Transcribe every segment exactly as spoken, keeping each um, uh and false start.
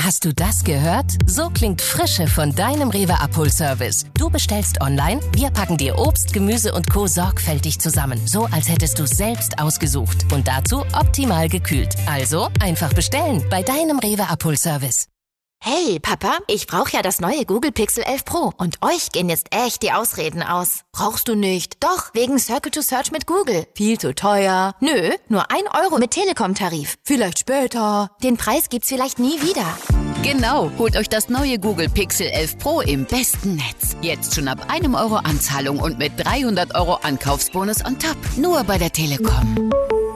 Hast du das gehört? So klingt Frische von deinem Rewe Abholservice. Du bestellst online, wir packen dir Obst, Gemüse und Co. sorgfältig zusammen. So, als hättest du es selbst ausgesucht. Und dazu optimal gekühlt. Also einfach bestellen bei deinem Rewe Abholservice. Hey, Papa, ich brauche ja das neue Google Pixel elf Pro. Und euch gehen jetzt echt die Ausreden aus. Brauchst du nicht? Doch, wegen Circle to Search mit Google. Viel zu teuer. Nö, nur ein Euro mit Telekom-Tarif. Vielleicht später. Den Preis gibt's vielleicht nie wieder. Genau, holt euch das neue Google Pixel elf Pro im besten Netz. Jetzt schon ab einem Euro Anzahlung und mit dreihundert Euro Ankaufsbonus on top. Nur bei der Telekom.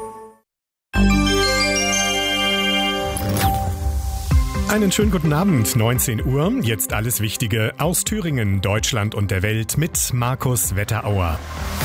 Einen schönen guten Abend, neunzehn Uhr. Jetzt alles Wichtige aus Thüringen, Deutschland und der Welt mit Markus Wetterauer.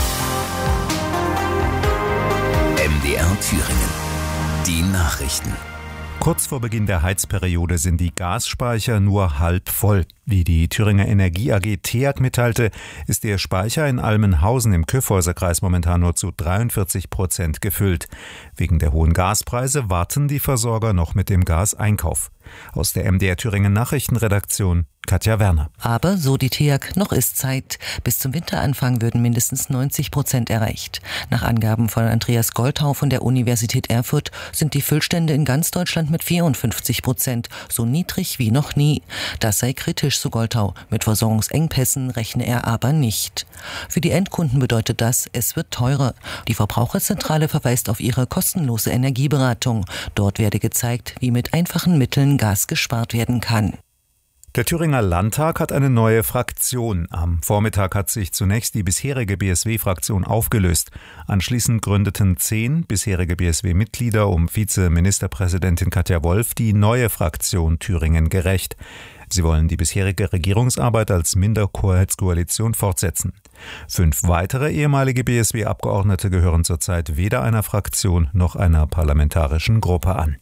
M D R Thüringen. Die Nachrichten. Kurz vor Beginn der Heizperiode sind die Gasspeicher nur halb voll. Wie die Thüringer Energie A G TEAG mitteilte, ist der Speicher in Almenhausen im Kyffhäuserkreis momentan nur zu dreiundvierzig Prozent gefüllt. Wegen der hohen Gaspreise warten die Versorger noch mit dem Gaseinkauf. Aus der M D R Thüringen Nachrichtenredaktion Katja Werner. Aber, so die TEAG, noch ist Zeit. Bis zum Winteranfang würden mindestens neunzig Prozent erreicht. Nach Angaben von Andreas Golthau von der Universität Erfurt sind die Füllstände in ganz Deutschland mit vierundfünfzig Prozent so niedrig wie noch nie. Das sei kritisch, so Golthau. Mit Versorgungsengpässen rechne er aber nicht. Für die Endkunden bedeutet das, es wird teurer. Die Verbraucherzentrale verweist auf ihre kostenlose Energieberatung. Dort werde gezeigt, wie mit einfachen Mitteln Gas gespart werden kann. Der Thüringer Landtag hat eine neue Fraktion. Am Vormittag hat sich zunächst die bisherige B S W-Fraktion aufgelöst. Anschließend gründeten zehn bisherige B S W-Mitglieder um Vizeministerpräsidentin Katja Wolf die neue Fraktion Thüringen gerecht. Sie wollen die bisherige Regierungsarbeit als Minderhoheitskoalition fortsetzen. Fünf weitere ehemalige B S W-Abgeordnete gehören zurzeit weder einer Fraktion noch einer parlamentarischen Gruppe an.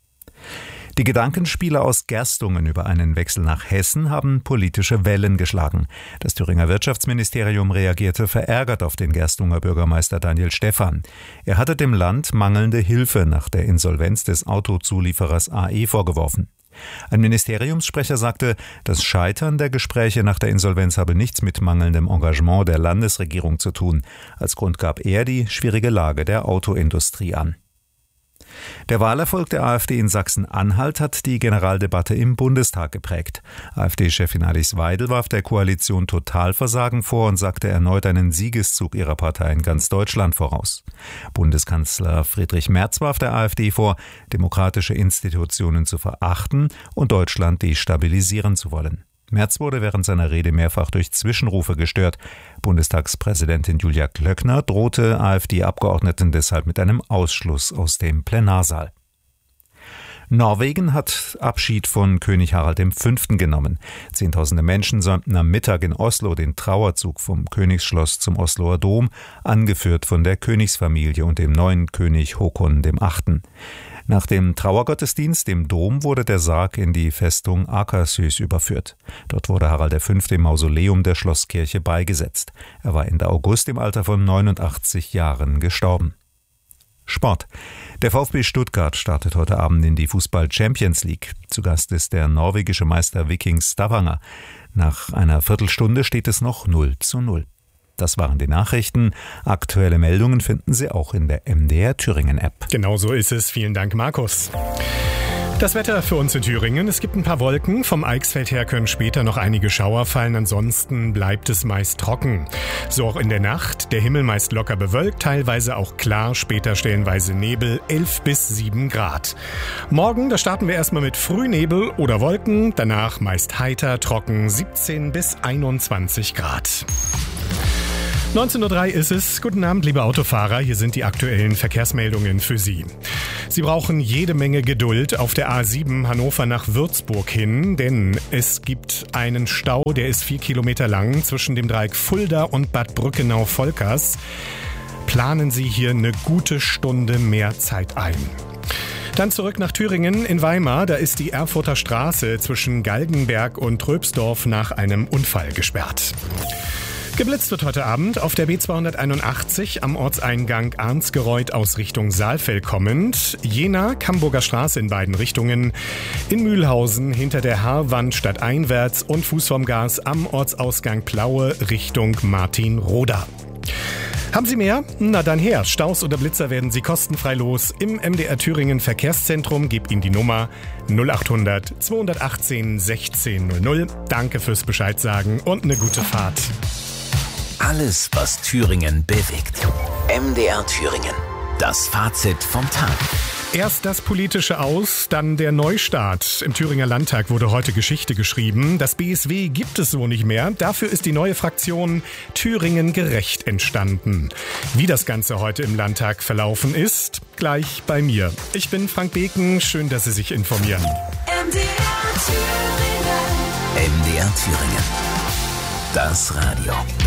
Die Gedankenspiele aus Gerstungen über einen Wechsel nach Hessen haben politische Wellen geschlagen. Das Thüringer Wirtschaftsministerium reagierte verärgert auf den Gerstunger Bürgermeister Daniel Stephan. Er hatte dem Land mangelnde Hilfe nach der Insolvenz des Autozulieferers A E vorgeworfen. Ein Ministeriumssprecher sagte, das Scheitern der Gespräche nach der Insolvenz habe nichts mit mangelndem Engagement der Landesregierung zu tun. Als Grund gab er die schwierige Lage der Autoindustrie an. Der Wahlerfolg der AfD in Sachsen-Anhalt hat die Generaldebatte im Bundestag geprägt. AfD-Chefin Alice Weidel warf der Koalition Totalversagen vor und sagte erneut einen Siegeszug ihrer Partei in ganz Deutschland voraus. Bundeskanzler Friedrich Merz warf der AfD vor, demokratische Institutionen zu verachten und Deutschland destabilisieren zu wollen. Merz wurde während seiner Rede mehrfach durch Zwischenrufe gestört. Bundestagspräsidentin Julia Klöckner drohte AfD-Abgeordneten deshalb mit einem Ausschluss aus dem Plenarsaal. Norwegen hat Abschied von König Harald der Fünfte genommen. Zehntausende Menschen säumten am Mittag in Oslo den Trauerzug vom Königsschloss zum Osloer Dom, angeführt von der Königsfamilie und dem neuen König Håkon der Achte. Nach dem Trauergottesdienst im Dom wurde der Sarg in die Festung Akershus überführt. Dort wurde Harald der Fünfte im Mausoleum der Schlosskirche beigesetzt. Er war Ende August im Alter von neunundachtzig Jahren gestorben. Sport. Der VfB Stuttgart startet heute Abend in die Fußball-Champions League. Zu Gast ist der norwegische Meister Viking Stavanger. Nach einer Viertelstunde steht es noch null zu null. Das waren die Nachrichten. Aktuelle Meldungen finden Sie auch in der M D R Thüringen App. Genau so ist es. Vielen Dank, Markus. Das Wetter für uns in Thüringen. Es gibt ein paar Wolken. Vom Eichsfeld her können später noch einige Schauer fallen. Ansonsten bleibt es meist trocken. So auch in der Nacht. Der Himmel meist locker bewölkt, teilweise auch klar, später stellenweise Nebel, elf bis sieben Grad. Morgen, da starten wir erstmal mit Frühnebel oder Wolken. Danach meist heiter, trocken, siebzehn bis einundzwanzig Grad. neunzehn Uhr drei ist es. Guten Abend, liebe Autofahrer. Hier sind die aktuellen Verkehrsmeldungen für Sie. Sie brauchen jede Menge Geduld auf der A sieben Hannover nach Würzburg hin, denn es gibt einen Stau, der ist vier Kilometer lang zwischen dem Dreieck Fulda und Bad Brückenau-Volkers. Planen Sie hier eine gute Stunde mehr Zeit ein. Dann zurück nach Thüringen in Weimar. Da ist die Erfurter Straße zwischen Galgenberg und Tröpsdorf nach einem Unfall gesperrt. Geblitzt wird heute Abend auf der B zweihunderteinundachtzig am Ortseingang Arnsgereuth aus Richtung Saalfeld kommend. Jena, Camburger Straße in beiden Richtungen. In Mühlhausen hinter der Haarwand stadteinwärts und Fuß vom Gas am Ortsausgang Plaue Richtung Martinroda. Haben Sie mehr? Na dann her. Staus oder Blitzer werden Sie kostenfrei los. Im M D R Thüringen Verkehrszentrum gibt Ihnen die Nummer null achthundert zweihundertachtzehn sechzehn null null. Danke fürs Bescheid sagen und eine gute Fahrt. Alles, was Thüringen bewegt. M D R Thüringen. Das Fazit vom Tag. Erst das politische Aus, dann der Neustart. Im Thüringer Landtag wurde heute Geschichte geschrieben. Das B S W gibt es so nicht mehr. Dafür ist die neue Fraktion Thüringen gerecht entstanden. Wie das Ganze heute im Landtag verlaufen ist, gleich bei mir. Ich bin Frank Beken. Schön, dass Sie sich informieren. M D R Thüringen. M D R Thüringen. Das Radio.